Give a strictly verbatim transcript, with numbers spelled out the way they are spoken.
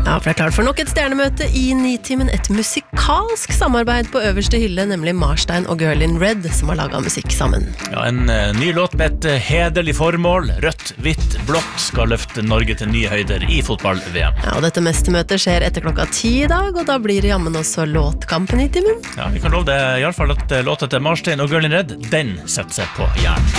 Ja, for det er klart for nok et stjernemøte i Nitimen, et musikalsk samarbeid på øverste hylle, nemlig Marstein og Girl in Red, som har laget musikk sammen. Ja, en uh, ny låt med et uh, hederlig formål. Rødt, hvitt, blått skal løfte Norge til nye høyder i fotball-V M. Ja, og dette mestemøtet skjer etter klokka ti i dag, og da blir det jammen også låtkampen i Nitimen. Ja, vi kan love det i alle fall at uh, låta til Marstein og Girl in Red, den setter seg på hjernen.